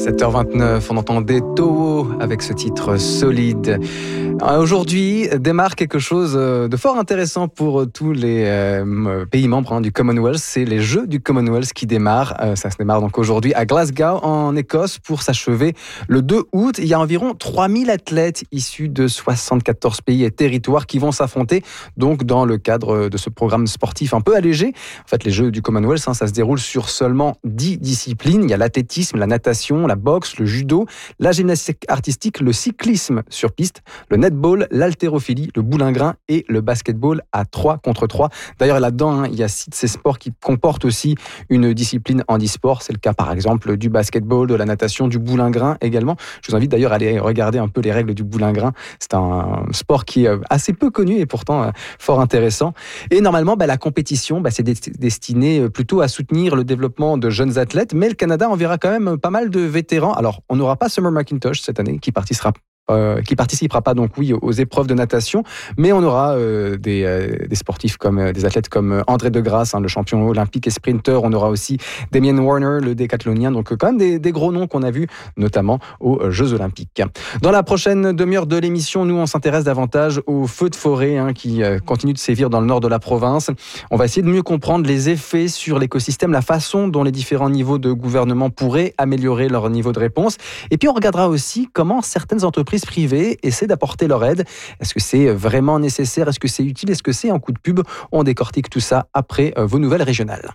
7h29, on entendait Toho avec ce titre solide. Aujourd'hui démarre quelque chose de fort intéressant pour tous les pays membres du Commonwealth. C'est les Jeux du Commonwealth qui démarrent. Ça se démarre donc aujourd'hui à Glasgow en Écosse pour s'achever le 2 août. Il y a environ 3000 athlètes issus de 74 pays et territoires qui vont s'affronter donc dans le cadre de ce programme sportif un peu allégé. En fait, les Jeux du Commonwealth, ça se déroule sur seulement 10 disciplines. Il y a l'athlétisme, la natation, la boxe, le judo, la gymnastique artistique, le cyclisme sur piste, le netball, l'haltérophilie, le boulingrin et le basketball à 3 contre 3. D'ailleurs, là-dedans, il y a 6 de ces sports qui comportent aussi une discipline handisport. C'est le cas, par exemple, du basketball, de la natation, du boulingrin également. Je vous invite d'ailleurs à aller regarder un peu les règles du boulingrin. C'est un sport qui est assez peu connu et pourtant fort intéressant. Et normalement, la compétition, c'est destiné plutôt à soutenir le développement de jeunes athlètes, mais le Canada enverra quand même pas mal de vétérans. Alors, on n'aura pas Summer McIntosh cette année, qui participera pas donc aux épreuves de natation, mais on aura des sportifs comme des athlètes comme André Degrasse, le champion olympique et sprinter. On aura aussi Damien Warner, le décathlonien. Donc quand même des gros noms qu'on a vus notamment aux Jeux olympiques. Dans la prochaine demi-heure de l'émission, nous on s'intéresse davantage aux feux de forêt qui continuent de sévir dans le nord de la province. On va essayer de mieux comprendre les effets sur l'écosystème, la façon dont les différents niveaux de gouvernement pourraient améliorer leur niveau de réponse. Et puis on regardera aussi comment certaines entreprises privées essaient d'apporter leur aide. Est-ce que c'est vraiment nécessaire? Est-ce que c'est utile? Est-ce que c'est un coup de pub? On décortique tout ça après vos nouvelles régionales.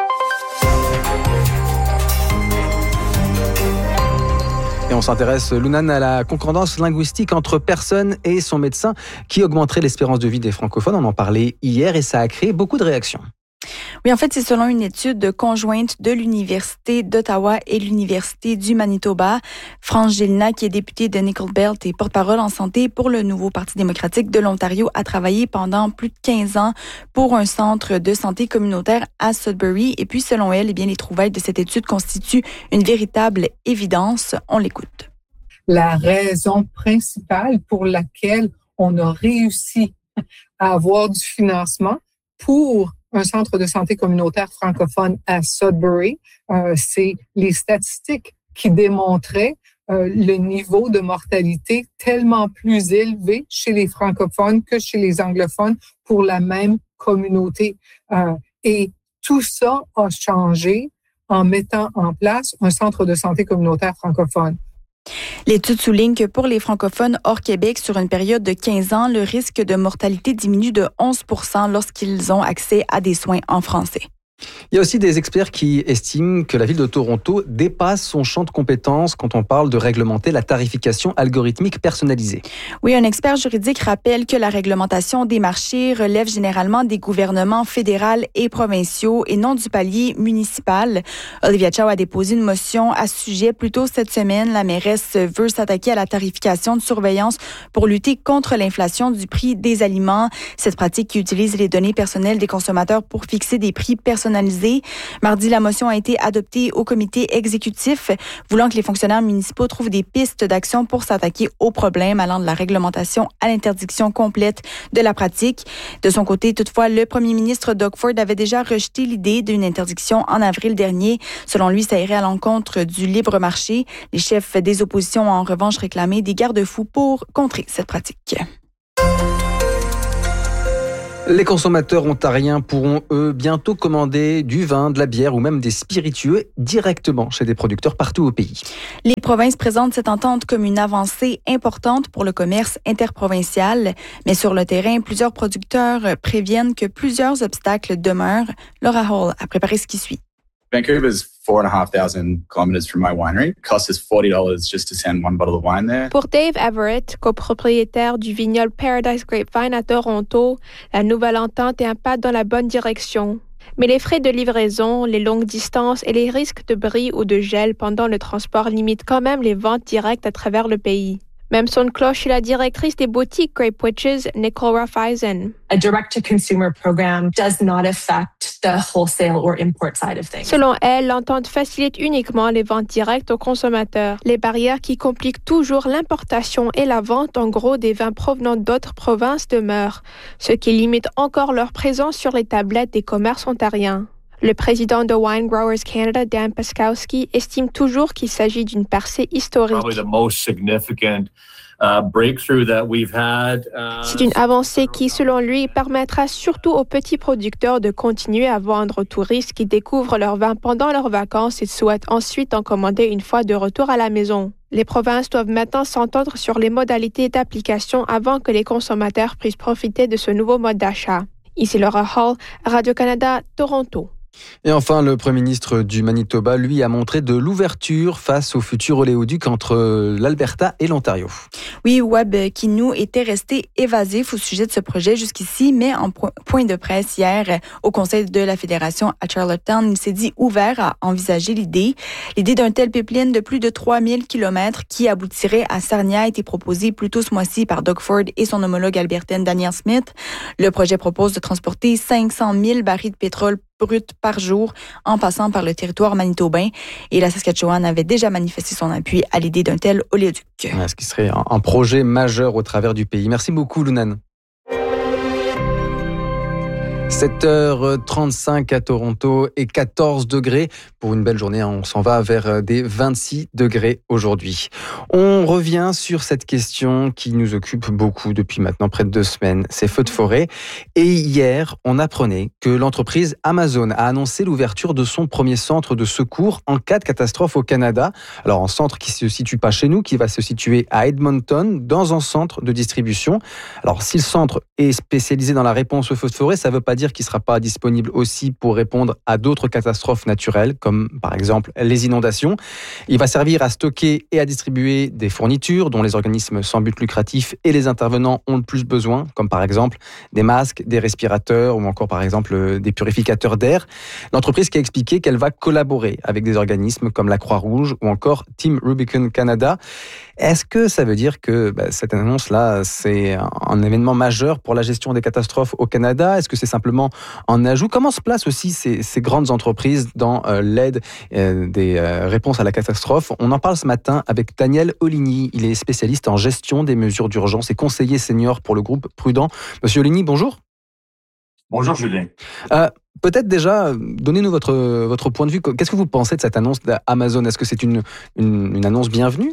Et on s'intéresse, Lunan, à la concordance linguistique entre personne et son médecin qui augmenterait l'espérance de vie des francophones. On en parlait hier et ça a créé beaucoup de réactions. Oui, en fait, c'est selon une étude conjointe de l'Université d'Ottawa et l'Université du Manitoba. France Gélinas, qui est députée de Nickel Belt et porte-parole en santé pour le nouveau Parti démocratique de l'Ontario, a travaillé pendant plus de 15 ans pour un centre de santé communautaire à Sudbury. Et puis, selon elle, les trouvailles de cette étude constituent une véritable évidence. On l'écoute. La raison principale pour laquelle on a réussi à avoir du financement pour un centre de santé communautaire francophone à Sudbury, c'est les statistiques qui démontraient le niveau de mortalité tellement plus élevé chez les francophones que chez les anglophones pour la même communauté. Et tout ça a changé en mettant en place un centre de santé communautaire francophone. L'étude souligne que pour les francophones hors Québec, sur une période de 15 ans, le risque de mortalité diminue de 11% lorsqu'ils ont accès à des soins en français. Il y a aussi des experts qui estiment que la ville de Toronto dépasse son champ de compétences quand on parle de réglementer la tarification algorithmique personnalisée. Oui, un expert juridique rappelle que la réglementation des marchés relève généralement des gouvernements fédéraux et provinciaux et non du palier municipal. Olivia Chow a déposé une motion à ce sujet plus tôt cette semaine. La mairesse veut s'attaquer à la tarification de surveillance pour lutter contre l'inflation du prix des aliments. Cette pratique qui utilise les données personnelles des consommateurs pour fixer des prix personnalisés. Mardi, la motion a été adoptée au comité exécutif, voulant que les fonctionnaires municipaux trouvent des pistes d'action pour s'attaquer aux problèmes allant de la réglementation à l'interdiction complète de la pratique. De son côté, toutefois, le premier ministre Doug Ford avait déjà rejeté l'idée d'une interdiction en avril dernier. Selon lui, ça irait à l'encontre du libre marché. Les chefs des oppositions ont en revanche réclamé des garde-fous pour contrer cette pratique. Les consommateurs ontariens pourront, eux, bientôt commander du vin, de la bière ou même des spiritueux directement chez des producteurs partout au pays. Les provinces présentent cette entente comme une avancée importante pour le commerce interprovincial. Mais sur le terrain, plusieurs producteurs préviennent que plusieurs obstacles demeurent. Laura Hall a préparé ce qui suit. Vancouver's 4,500 kilometers from my winery. It costs us $40 just to send one bottle of wine there. Pour Dave Everett, copropriétaire du vignoble Paradise Grapevine à Toronto, la nouvelle entente est un pas dans la bonne direction. Mais les frais de livraison, les longues distances et les risques de bris ou de gel pendant le transport limitent quand même les ventes directes à travers le pays. Même son de cloche chez la directrice des boutiques Grape Witches, Nicole Raiffeisen. A direct-to-consumer program does not affect the wholesale or import side of things. Selon elle, l'entente facilite uniquement les ventes directes aux consommateurs. Les barrières qui compliquent toujours l'importation et la vente en gros des vins provenant d'autres provinces demeurent, ce qui limite encore leur présence sur les tablettes des commerces ontariens. Le président de Wine Growers Canada, Dan Paskowski, estime toujours qu'il s'agit d'une percée historique. C'est une avancée qui, selon lui, permettra surtout aux petits producteurs de continuer à vendre aux touristes qui découvrent leur vin pendant leurs vacances et souhaitent ensuite en commander une fois de retour à la maison. Les provinces doivent maintenant s'entendre sur les modalités d'application avant que les consommateurs puissent profiter de ce nouveau mode d'achat. Ici Laura Hall, Radio-Canada, Toronto. Et enfin, le Premier ministre du Manitoba, lui, a montré de l'ouverture face au futur oléoduc entre l'Alberta et l'Ontario. Oui, Webb Kinew était resté évasif au sujet de ce projet jusqu'ici, mais en point de presse hier au Conseil de la Fédération à Charlottetown, il s'est dit ouvert à envisager l'idée. L'idée d'un tel pipeline de plus de 3000 km qui aboutirait à Sarnia a été proposée plus tôt ce mois-ci par Doug Ford et son homologue albertaine Danielle Smith. Le projet propose de transporter 500 000 barils de pétrole brut par jour en passant par le territoire manitobain. Et la Saskatchewan avait déjà manifesté son appui à l'idée d'un tel oléoduc. Ce qui serait un projet majeur au travers du pays. Merci beaucoup, Lunan. 7h35 à Toronto et 14 degrés pour une belle journée. On s'en va vers des 26 degrés aujourd'hui. On revient sur cette question qui nous occupe beaucoup depuis maintenant près de 2 semaines, ces feux de forêt. Et hier, on apprenait que l'entreprise Amazon a annoncé l'ouverture de son premier centre de secours en cas de catastrophe au Canada. Alors un centre qui se situe pas chez nous, qui va se situer à Edmonton, dans un centre de distribution. Alors si le centre est spécialisé dans la réponse aux feux de forêt, ça ne veut pas dire qu'il ne sera pas disponible aussi pour répondre à d'autres catastrophes naturelles, comme par exemple les inondations. Il va servir à stocker et à distribuer des fournitures dont les organismes sans but lucratif et les intervenants ont le plus besoin, comme par exemple des masques, des respirateurs ou encore par exemple des purificateurs d'air. L'entreprise qui a expliqué qu'elle va collaborer avec des organismes comme la Croix-Rouge ou encore Team Rubicon Canada. Est-ce que ça veut dire que cette annonce-là, c'est un événement majeur pour la gestion des catastrophes au Canada? Est-ce que c'est simplement un ajout? Comment se placent aussi ces grandes entreprises dans l'aide des réponses à la catastrophe? On en parle ce matin avec Daniel Oligny. Il est spécialiste en gestion des mesures d'urgence et conseiller senior pour le groupe Prudent. Monsieur Oligny, bonjour. Bonjour Julien. Peut-être déjà, donnez-nous votre point de vue. Qu'est-ce que vous pensez de cette annonce d'Amazon? Est-ce que c'est une annonce bienvenue?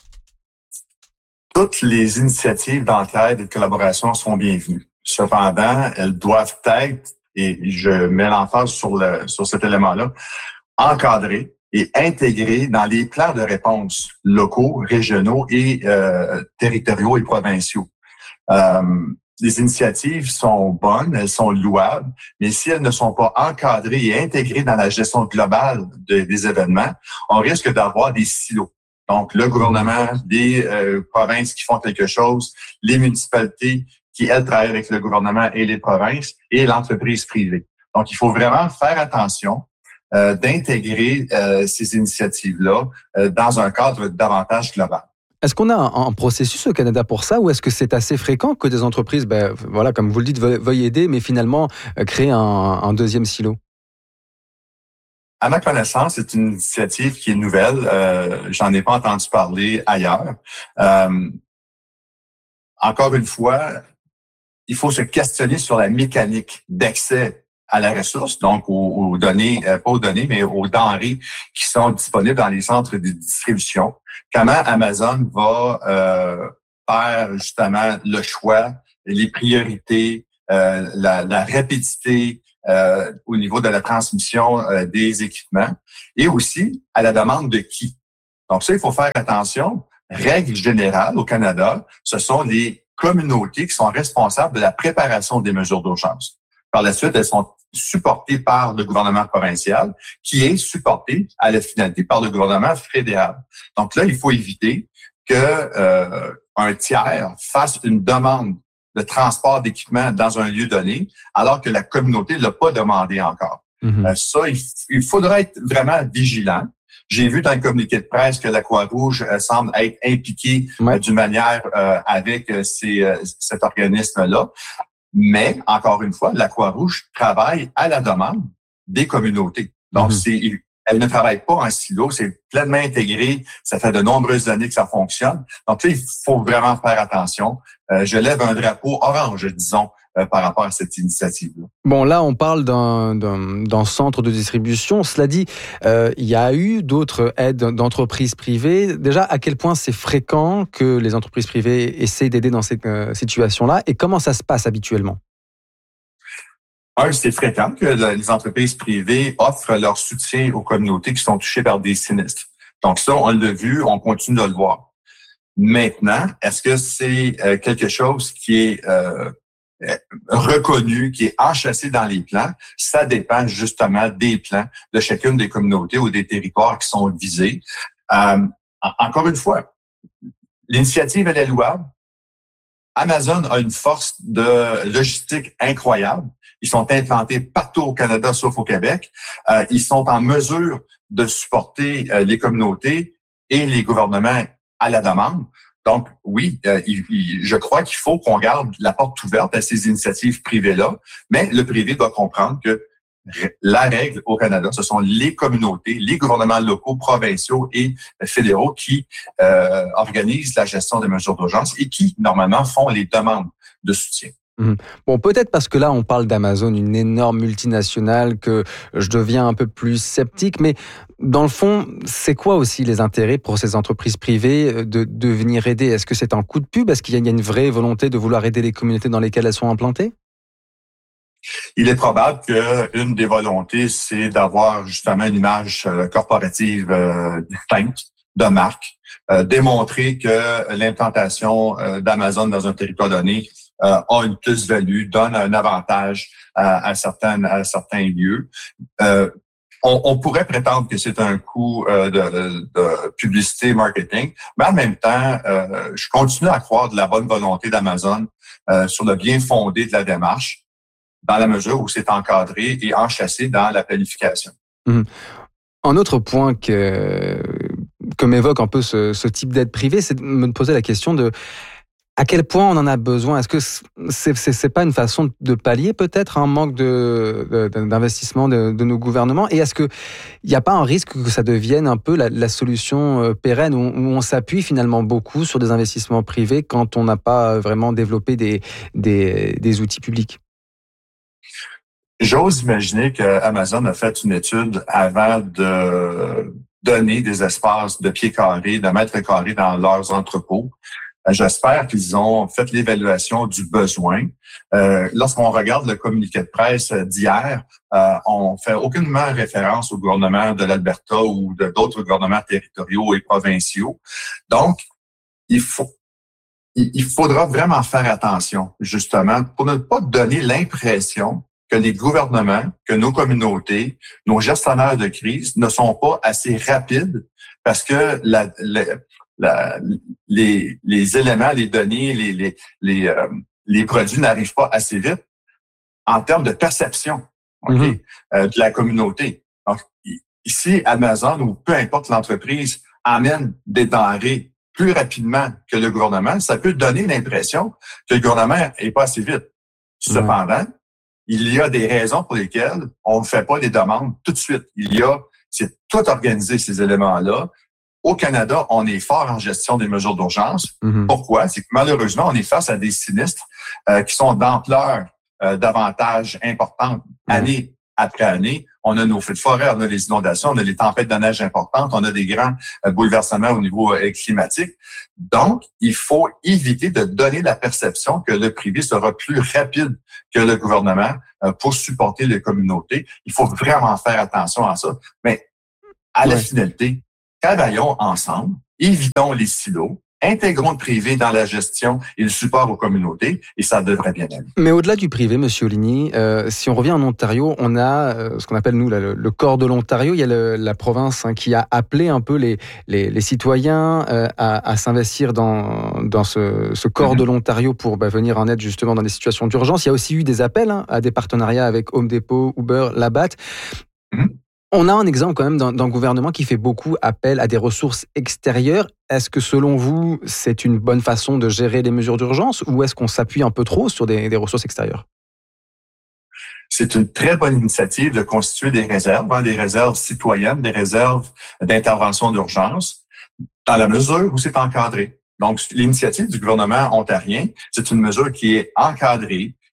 Toutes les initiatives d'entraide et de collaboration sont bienvenues. Cependant, elles doivent être, et je mets l'emphase sur cet élément-là, encadrées et intégrées dans les plans de réponse locaux, régionaux et territoriaux et provinciaux. Les initiatives sont bonnes, elles sont louables, mais si elles ne sont pas encadrées et intégrées dans la gestion globale des événements, on risque d'avoir des silos. Donc, le gouvernement, des provinces qui font quelque chose, les municipalités qui, elles, travaillent avec le gouvernement et les provinces, et l'entreprise privée. Donc, il faut vraiment faire attention d'intégrer ces initiatives-là dans un cadre davantage global. Est-ce qu'on a un processus au Canada pour ça, ou est-ce que c'est assez fréquent que des entreprises, comme vous le dites, veuillent aider, mais finalement créer un deuxième silo? À ma connaissance, c'est une initiative qui est nouvelle. J'en ai pas entendu parler ailleurs. Encore une fois, il faut se questionner sur la mécanique d'accès à la ressource, donc aux données, pas aux données, mais aux denrées qui sont disponibles dans les centres de distribution. Comment Amazon va faire justement le choix, les priorités, la rapidité, au niveau de la transmission des équipements et aussi à la demande de qui. Donc ça, il faut faire attention. Règle générale au Canada, ce sont les communautés qui sont responsables de la préparation des mesures d'urgence. Par la suite, elles sont supportées par le gouvernement provincial qui est supporté à la finalité par le gouvernement fédéral. Donc là, il faut éviter que un tiers fasse une demande de transport d'équipement dans un lieu donné, alors que la communauté ne l'a pas demandé encore. Ça, il faudra être vraiment vigilant. J'ai vu dans le communiqué de presse que la Croix-Rouge semble être impliquée d'une manière avec cet organisme-là. Mais, encore une fois, la Croix-Rouge travaille à la demande des communautés. Donc, elle ne travaille pas en silo, c'est pleinement intégré. Ça fait de nombreuses années que ça fonctionne. Donc là, il faut vraiment faire attention. Je lève un drapeau orange, disons, par rapport à cette initiative-là. Bon, là, on parle d'un centre de distribution. Cela dit, il y a eu d'autres aides d'entreprises privées. Déjà, à quel point c'est fréquent que les entreprises privées essaient d'aider dans ces situations-là et comment ça se passe habituellement? C'est fréquent que les entreprises privées offrent leur soutien aux communautés qui sont touchées par des sinistres. Donc ça, on l'a vu, on continue de le voir. Maintenant, est-ce que c'est quelque chose qui est reconnu, qui est enchâssé dans les plans? Ça dépend justement des plans de chacune des communautés ou des territoires qui sont visés. Encore une fois, l'initiative, elle est louable. Amazon a une force de logistique incroyable. Ils sont implantés partout au Canada, sauf au Québec. Ils sont en mesure de supporter les communautés et les gouvernements à la demande. Donc, oui, je crois qu'il faut qu'on garde la porte ouverte à ces initiatives privées-là, mais le privé doit comprendre que la règle au Canada, ce sont les communautés, les gouvernements locaux, provinciaux et fédéraux qui organisent la gestion des mesures d'urgence et qui, normalement, font les demandes de soutien. Bon, peut-être parce que là, on parle d'Amazon, une énorme multinationale, que je deviens un peu plus sceptique. Mais dans le fond, c'est quoi aussi les intérêts pour ces entreprises privées de venir aider? Est-ce que c'est un coup de pub? Est-ce qu'il y a une vraie volonté de vouloir aider les communautés dans lesquelles elles sont implantées? Il est probable qu'une des volontés, c'est d'avoir justement une image corporative distincte de marque, démontrer que l'implantation d'Amazon dans un territoire donné a une plus-value, donne un avantage à certains lieux. On pourrait prétendre que c'est un coup de publicité marketing, mais en même temps, je continue à croire de la bonne volonté d'Amazon sur le bien fondé de la démarche, dans la mesure où c'est encadré et enchâssé dans la planification. Un autre point que m'évoque un peu ce type d'aide privée, c'est de me poser la question de à quel point on en a besoin. Est-ce que c'est pas une façon de pallier peut-être un manque d'investissement de nos gouvernements? Et est-ce que il n'y a pas un risque que ça devienne un peu la solution pérenne où on s'appuie finalement beaucoup sur des investissements privés quand on n'a pas vraiment développé des outils publics? J'ose imaginer qu'Amazon a fait une étude avant de donner des espaces de pieds carrés, de mètres carrés dans leurs entrepôts. J'espère qu'ils ont fait l'évaluation du besoin. Lorsqu'on regarde le communiqué de presse d'hier, on fait aucunement référence au gouvernement de l'Alberta ou d'autres gouvernements territoriaux et provinciaux. Donc, il faudra vraiment faire attention, justement, pour ne pas donner l'impression que les gouvernements, que nos communautés, nos gestionnaires de crise ne sont pas assez rapides parce que les éléments, les données, les produits n'arrivent pas assez vite en termes de perception de la communauté. Donc, ici, Amazon ou peu importe l'entreprise amène des denrées plus rapidement que le gouvernement, ça peut donner l'impression que le gouvernement n'est pas assez vite. Cependant, il y a des raisons pour lesquelles on ne fait pas les demandes tout de suite. C'est tout organisé, ces éléments-là. Au Canada, on est fort en gestion des mesures d'urgence. Pourquoi? C'est que malheureusement, on est face à des sinistres qui sont d'ampleur davantage importante année après année. On a nos feux de forêt, on a les inondations, on a les tempêtes de neige importantes, on a des grands bouleversements au niveau climatique. Donc, il faut éviter de donner la perception que le privé sera plus rapide que le gouvernement pour supporter les communautés. Il faut vraiment faire attention à ça. Mais à la finalité, travaillons ensemble, évitons les silos, intégrons le privé dans la gestion et le support aux communautés, et ça devrait bien aller. Mais au-delà du privé, M. Oligny, si on revient en Ontario, on a ce qu'on appelle, nous, le corps de l'Ontario. Il y a la province qui a appelé un peu les citoyens à s'investir dans ce corps de l'Ontario pour venir en aide justement dans des situations d'urgence. Il y a aussi eu des appels à des partenariats avec Home Depot, Uber, Labatt. On a un exemple quand même d'un gouvernement qui fait beaucoup appel à des ressources extérieures. Est-ce que selon vous, c'est une bonne façon de gérer les mesures d'urgence ou est-ce qu'on s'appuie un peu trop sur des ressources extérieures? C'est une très bonne initiative de constituer des réserves citoyennes, des réserves d'intervention d'urgence, dans la mesure où c'est encadré. Donc, l'initiative du gouvernement ontarien, c'est une mesure qui est encadrée,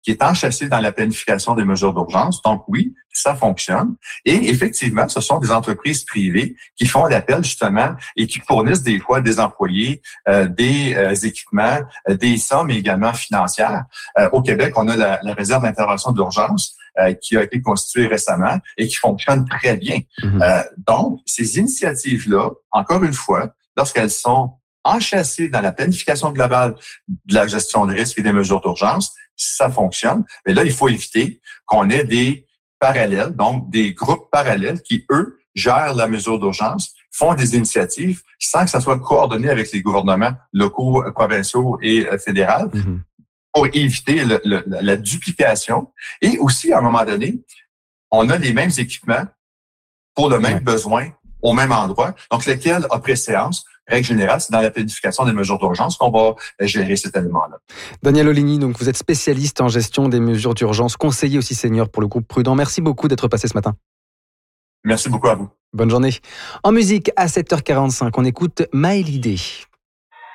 qui est enchâssé dans la planification des mesures d'urgence. Donc oui, ça fonctionne. Et effectivement, ce sont des entreprises privées qui font l'appel justement et qui fournissent des fois des employés, des équipements, des sommes également financières. Au Québec, on a la réserve d'intervention d'urgence qui a été constituée récemment et qui fonctionne très bien. Donc, ces initiatives-là, encore une fois, lorsqu'elles sont enchâssées dans la planification globale de la gestion des risques et des mesures d'urgence, ça fonctionne. Mais là, il faut éviter qu'on ait des parallèles, donc des groupes parallèles qui, eux, gèrent la mesure d'urgence, font des initiatives sans que ça soit coordonné avec les gouvernements locaux, provinciaux et fédéraux pour éviter la duplication. Et aussi, à un moment donné, on a les mêmes équipements pour le même besoin au même endroit. Donc, lequel a préséance? Règle générale, c'est dans la planification des mesures d'urgence qu'on va gérer cet élément-là. Daniel Oligny, donc vous êtes spécialiste en gestion des mesures d'urgence, conseiller aussi senior pour le groupe Prudent. Merci beaucoup d'être passé ce matin. Merci beaucoup à vous. Bonne journée. En musique, à 7h45, on écoute Maëlydé.